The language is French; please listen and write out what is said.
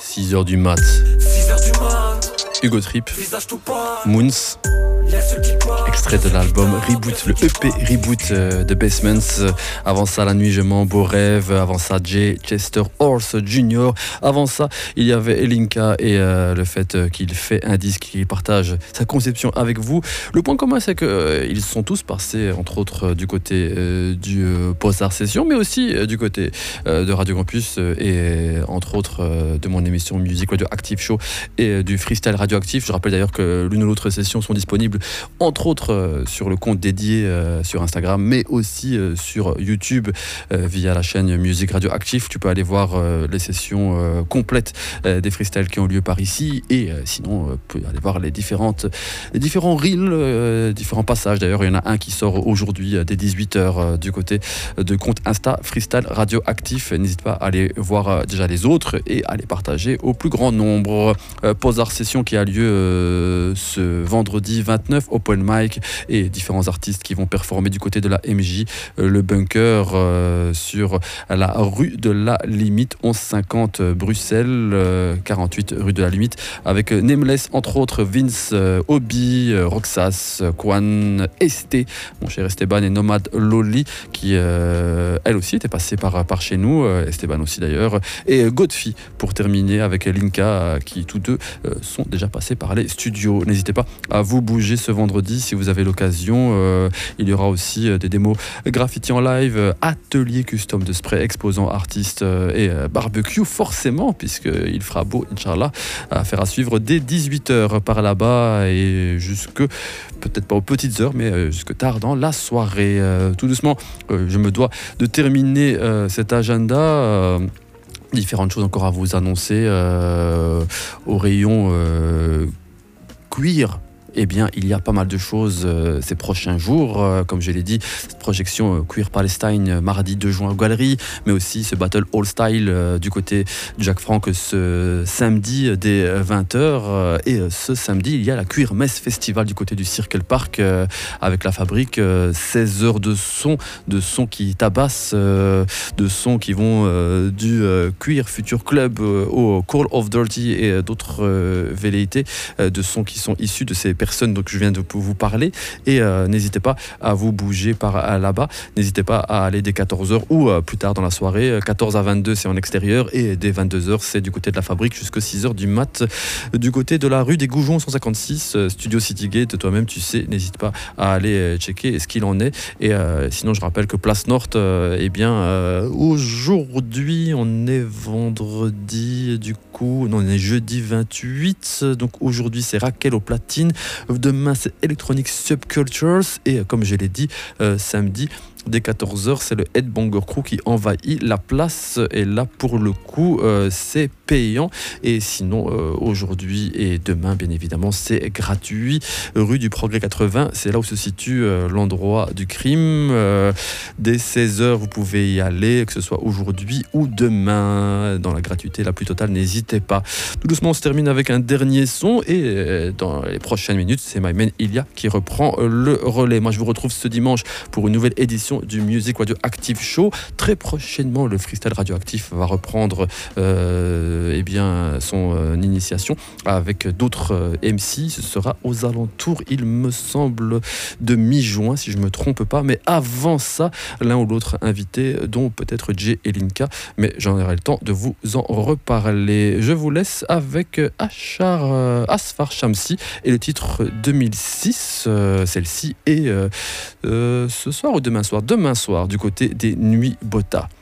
6h du mat. Hugo Trip, Moons, extrait de l'album Reboot, le EP Reboot de Basements. Avant ça, La nuit je mens, Beau rêve. Avant ça, Jay Chester Horse Jr. Avant ça, il y avait Elinka et le fait qu'il fait un disque, qu'il partage sa conception avec vous. Le point commun, c'est qu'ils sont tous passés, entre autres, du côté du Post-Art Session, mais aussi du côté de Radio Campus et entre autres de mon émission Music Radio Active Show et du Freestyle Radioactif. Je rappelle d'ailleurs que l'une ou l'autre session sont disponibles entre autres sur le compte dédié sur Instagram, mais aussi sur YouTube via la chaîne Music Radioactif. Tu peux aller voir les sessions complètes des freestyles qui ont lieu par ici, et sinon tu peux aller voir les différents reels, différents passages. D'ailleurs, il y en a un qui sort aujourd'hui dès 18h du côté de compte Insta Freestyle Radioactif. N'hésite pas à aller voir déjà les autres et à les partager au plus grand nombre. Post-Art Session qui a lieu ce vendredi 29, open mic et différents artistes qui vont performer du côté de la MJ, le Bunker, sur la rue de la Limite, 1150 Bruxelles, 48 rue de la Limite, avec Nameless entre autres, Vince, Obi, Roxas, Quan, Esté, mon cher Esteban, et Nomad Loli qui elle aussi était passée par chez nous, Esteban aussi d'ailleurs, et Godfrey pour terminer avec Linka qui tous deux sont déjà passés par les studios. N'hésitez pas à vous bouger ce vendredi si vous avez l'occasion. Il y aura aussi des démos graffiti en live, atelier custom de spray, exposants artistes et barbecue forcément, puisqu'il fera beau, Inch'Allah, affaire à suivre dès 18h par là-bas et jusque, peut-être pas aux petites heures, mais jusque tard dans la soirée. Tout doucement, je me dois de terminer cet agenda. Différentes choses encore à vous annoncer au rayon queer. Eh bien, il y a pas mal de choses ces prochains jours. Comme je l'ai dit, cette projection Queer Palestine mardi 2 juin aux Galeries, mais aussi ce Battle All Style du côté de Jacques Franck ce samedi dès 20h. Et ce samedi, il y a la Queer Mess Festival du côté du Circle Park avec la Fabrique. 16 heures de son qui tabassent, de sons qui vont du Queer Future Club au Call of Dirty et d'autres velléités, de sons qui sont issus de ces personnes dont je viens de vous parler. Et n'hésitez pas à vous bouger par là-bas. N'hésitez pas à aller dès 14h ou plus tard dans la soirée. 14 à 22, c'est en extérieur, et dès 22h, c'est du côté de la Fabrique jusqu'à 6h du mat. Du côté de la rue des Goujons 156, Studio Citygate, toi-même tu sais, n'hésite pas à aller checker ce qu'il en est. Et sinon, je rappelle que Place Nord, eh bien, aujourd'hui, on est vendredi, du coup, non, on est jeudi 28, donc aujourd'hui, c'est Raquel au platine. Demain, c'est Electronic Subcultures. Et comme je l'ai dit, samedi, dès 14h, c'est le Headbanger Crew qui envahit la place. Et là, pour le coup, c'est payant. Et sinon, aujourd'hui et demain, bien évidemment, c'est gratuit. Rue du Progrès 80, c'est là où se situe l'endroit du crime. Dès 16h, vous pouvez y aller, que ce soit aujourd'hui ou demain. Dans la gratuité la plus totale, n'hésitez pas. Tout doucement, on se termine avec un dernier son. Et dans les prochaines minutes, c'est My Man Ilia qui reprend le relais. Moi, je vous retrouve ce dimanche pour une nouvelle édition du Music Radio Active Show. Très prochainement, le Freestyle Radioactif va reprendre eh bien, son initiation avec d'autres MC. Ce sera aux alentours, il me semble, de mi-juin, si je ne me trompe pas. Mais avant ça, l'un ou l'autre invité, dont peut-être Jay et Linka, mais j'en aurai le temps de vous en reparler. Je vous laisse avec Asfar Shamsi et le titre 2006. Celle-ci est ce soir ou demain soir, du côté des Nuits Bota.